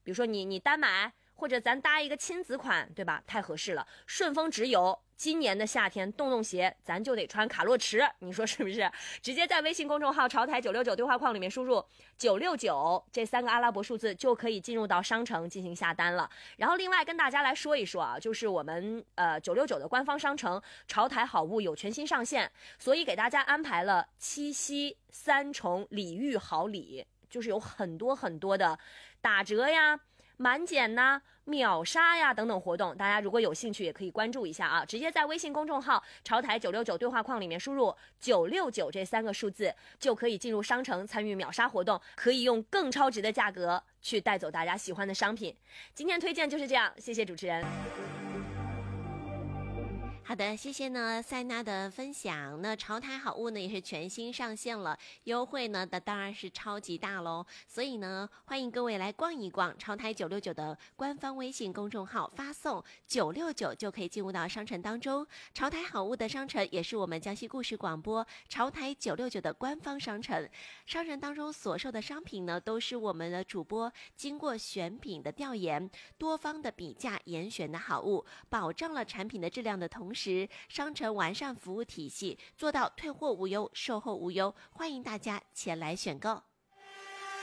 比如说你单买，或者咱搭一个亲子款，对吧？太合适了。顺丰直邮，今年的夏天洞鞋咱就得穿卡洛驰，你说是不是？直接在微信公众号潮台969对话框里面输入969这3个阿拉伯数字，就可以进入到商城进行下单了。然后另外跟大家来说一说啊，就是我们969的官方商城潮台好物有全新上线，所以给大家安排了七夕3重礼遇好礼，就是有很多很多的打折呀、满减呐、秒杀呀等等活动，大家如果有兴趣也可以关注一下啊！直接在微信公众号潮台969对话框里面输入969这3个数字，就可以进入商城参与秒杀活动，可以用更超值的价格去带走大家喜欢的商品。今天推荐就是这样，谢谢主持人。 好的，谢谢呢塞娜的分享。那潮台好物呢也是全新上线了，优惠呢那当然是超级大咯，所以呢欢迎各位来逛一逛潮台969的官方微信公众号，发送969就可以进入到商城当中。潮台好物的商城也是我们江西故事广播潮台969的官方商城，商城当中所售的商品呢都是我们的主播经过选品的调研，多方的比价严选的好物，保障了产品的质量的同时，商城完善服务体系，做到退货无忧、售后无忧，欢迎大家前来选购。